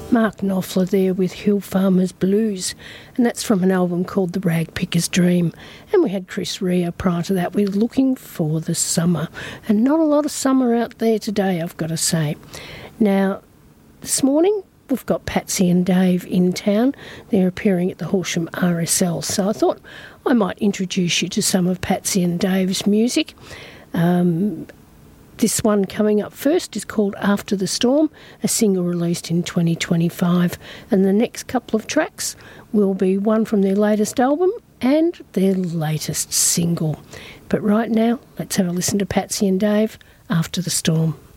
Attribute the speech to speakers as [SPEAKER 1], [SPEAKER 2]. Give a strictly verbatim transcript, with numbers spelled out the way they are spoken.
[SPEAKER 1] Mark Knopfler there with Hill Farmers Blues, and that's from an album called The Rag Picker's Dream. And we had Chris Rea prior to that with Looking for the Summer, and not a lot of summer out there today, I've got to say. Now, this morning we've got Patsy and Dave in town. They're appearing at the Horsham R S L, so I thought I might introduce you to some of Patsy and Dave's music. Um, This one coming up first is called After the Storm, a single released in twenty twenty-five. And the next couple of tracks will be one from their latest album and their latest single. But right now, let's have a listen to Patsy and Dave, After the Storm.